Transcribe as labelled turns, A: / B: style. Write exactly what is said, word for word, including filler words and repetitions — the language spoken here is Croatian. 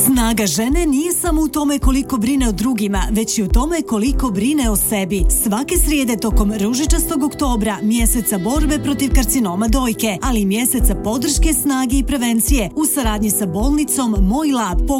A: Snaga žene nije samo u tome koliko brine o drugima, već i u tome koliko brine o sebi. Svake srijede tokom ružičastog oktobra, mjeseca borbe protiv karcinoma dojke, ali i mjeseca podrške, snage i prevencije, u saradnji sa bolnicom Moj lab